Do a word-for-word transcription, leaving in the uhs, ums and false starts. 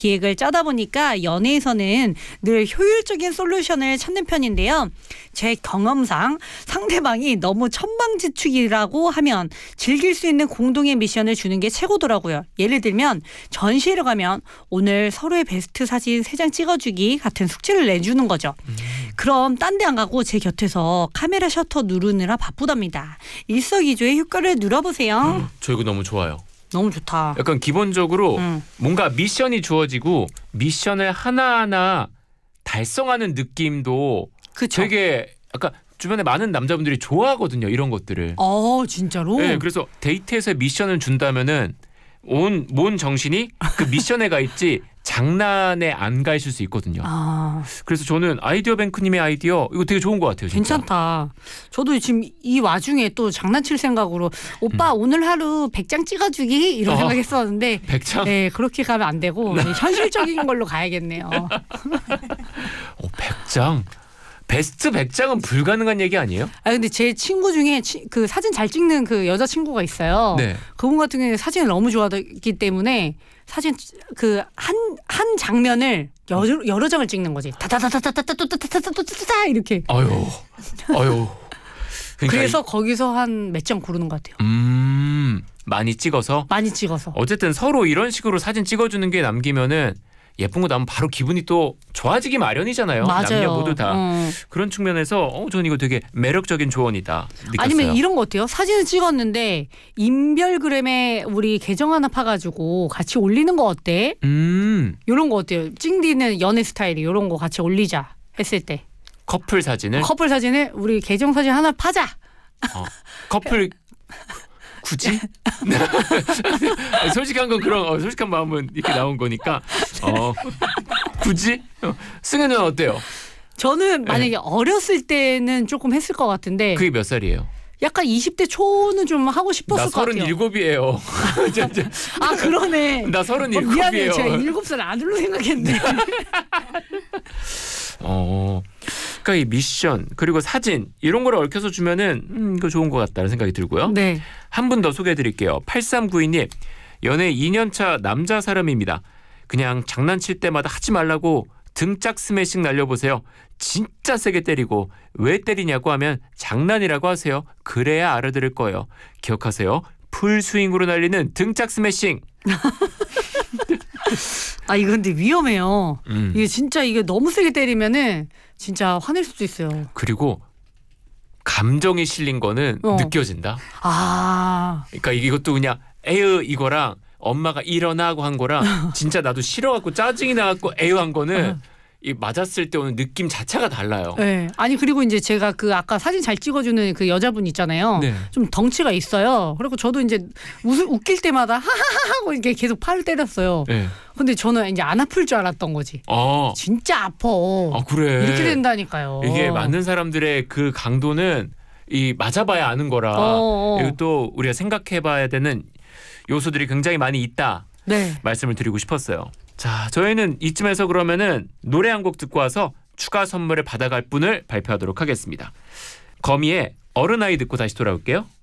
기획을 짜다 보니까 연애에서는 늘 효율적인 솔루션을 찾는 편인데요. 제 경험상 상대방이 너무 천방지축이라고 하면 즐길 수 있는 공동의 미션을 주는 게 최고더라고요. 예를 들면 전시회를 가면 오늘 서로의 베스트 사진 세 장 찍어주기 같은 숙제를 내주는 거죠. 음. 그럼 딴 데 안 가고 제 곁에서 카메라 셔터 누르느라 바쁘답니다. 일석이조의 효과를 누려보세요. 음, 저 이거 너무 좋아요. 너무 좋다. 약간 기본적으로 음. 뭔가 미션이 주어지고 미션을 하나하나 달성하는 느낌도 그쵸. 되게 약간 주변에 많은 남자분들이 좋아하거든요. 이런 것들을. 어 진짜로? 네, 그래서 데이트에서 미션을 준다면은 온, 온 정신이 그 미션에 가 있지 장난에 안 가 있을 수 있거든요. 아. 그래서 저는 아이디어 뱅크님의 아이디어 이거 되게 좋은 것 같아요. 진짜. 괜찮다. 저도 지금 이 와중에 또 장난칠 생각으로 오빠 음. 오늘 하루 백 장 찍어주기 이런 어, 생각했었는데 백 장? 네 그렇게 가면 안 되고 현실적인 걸로 가야겠네요. 어, 백 장? 베스트 백 장은 불가능한 얘기 아니에요? 아 근데 제 친구 중에 치, 그 사진 잘 찍는 그 여자 친구가 있어요. 네. 그분 같은 경우에 사진을 너무 좋아하기 때문에 사진 그 한 한 장면을 여러, 여러 장을 찍는 거지. 다다다다다다다다다다다다 이렇게. 아유, 아유. 그러니까 그래서 거기서 한 몇 장 고르는 것 같아요. 음, 많이 찍어서. 많이 찍어서. 어쨌든 서로 이런 식으로 사진 찍어주는 게 남기면은. 예쁜 거 나오면 바로 기분이 또 좋아지기 마련이잖아요. 맞아요. 남녀 모두 다. 어. 그런 측면에서 어, 저는 이거 되게 매력적인 조언이다 느꼈어요. 아니면 이런 거 어때요? 사진을 찍었는데 인별그램에 우리 계정 하나 파가지고 같이 올리는 거 어때? 음. 이런 거 어때요? 찡디는 연애 스타일이 이런 거 같이 올리자 했을 때. 커플 사진을? 어, 커플 사진을 우리 계정 사진 하나 파자. 어, 커플 굳이? 솔직한 건 그런 어, 솔직한 마음은 이렇게 나온 거니까 어, 굳이? 어, 승현은 어때요? 저는 만약에 네. 어렸을 때는 조금 했을 것 같은데 그게 몇 살이에요? 약간 이십 대 초는 좀 하고 싶었을 것 같아요. 나 서른일곱이에요. 아 그러네. 나 서른일곱이에요. 어, 미안해요. 제가 일곱 살 아들로 생각했네. 어, 그러니까 이 미션 그리고 사진 이런 거를 얽혀서 주면은 음, 이거 좋은 것 같다는 생각이 들고요. 네. 한 분 더 소개해드릴게요. 팔삼구이 님 연애 이 년 차 남자 사람입니다. 그냥 장난칠 때마다 하지 말라고 등짝 스매싱 날려보세요. 진짜 세게 때리고 왜 때리냐고 하면 장난이라고 하세요. 그래야 알아들을 거예요. 기억하세요. 풀스윙으로 날리는 등짝 스매싱. 아 이거 근데 위험해요. 음. 이게 진짜 이게 너무 세게 때리면은 진짜 화낼 수도 있어요. 그리고 감정이 실린 거는 어. 느껴진다. 아. 그러니까 이것도 그냥 에휴 이거랑 엄마가 일어나고 한 거랑 진짜 나도 싫어갖고 짜증이 나갖고 에휴 한 거는 이 맞았을 때 오는 느낌 자체가 달라요. 네. 아니 그리고 이제 제가 그 아까 사진 잘 찍어주는 그 여자분 있잖아요. 네. 좀 덩치가 있어요. 그리고 저도 이제 웃, 웃길 때마다 하하하 하고 이렇게 계속 팔을 때렸어요. 네. 근데 저는 이제 안 아플 줄 알았던 거지. 어. 진짜 아파. 아 그래. 이렇게 된다니까요. 이게 맞는 사람들의 그 강도는 이 맞아봐야 아는 거라. 어어. 이것도 우리가 생각해봐야 되는 요소들이 굉장히 많이 있다. 네. 말씀을 드리고 싶었어요. 자, 저희는 이쯤에서 그러면은 노래 한 곡 듣고 와서 추가 선물을 받아갈 분을 발표하도록 하겠습니다. 거미의 어른아이 듣고 다시 돌아올게요.